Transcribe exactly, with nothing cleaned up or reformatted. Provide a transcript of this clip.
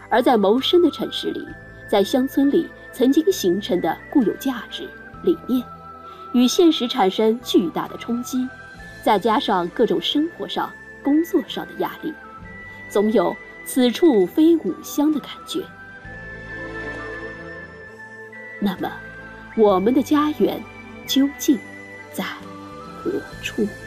而在谋生的城市里，在乡村里曾经形成的固有价值理念，与现实产生巨大的冲击，再加上各种生活上、工作上的压力，总有此处非吾乡的感觉。那么，我们的家园究竟在何处？